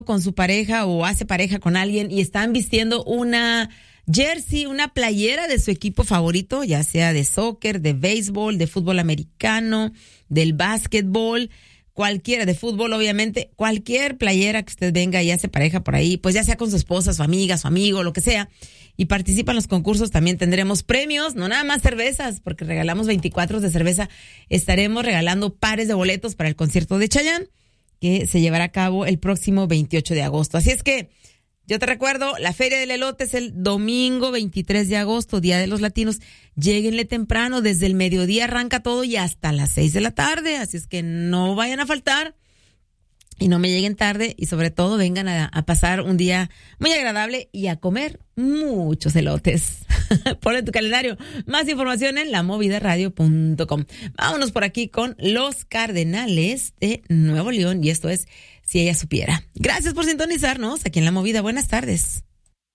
con su pareja o hace pareja con alguien y están vistiendo una jersey, una playera de su equipo favorito, ya sea de soccer, de béisbol, de fútbol americano, del básquetbol, cualquiera, de fútbol obviamente, cualquier playera que usted venga y hace pareja por ahí, pues ya sea con su esposa, su amiga, su amigo, lo que sea, y participa en los concursos, también tendremos premios, no nada más cervezas, porque regalamos 24 de cerveza, estaremos regalando pares de boletos para el concierto de Chayanne, que se llevará a cabo el próximo 28 de agosto. Así es que yo te recuerdo, la Feria del Elote es el domingo 23 de agosto, Día de los Latinos. Lléguenle temprano, desde el mediodía arranca todo y hasta las 6 de la tarde. Así es que no vayan a faltar y no me lleguen tarde y sobre todo vengan a pasar un día muy agradable y a comer muchos elotes. Ponle tu calendario. Más información en lamovidaradio.com. Vámonos por aquí con los Cardenales de Nuevo León y esto es Si Ella Supiera. Gracias por sintonizarnos aquí en La Movida. Buenas tardes.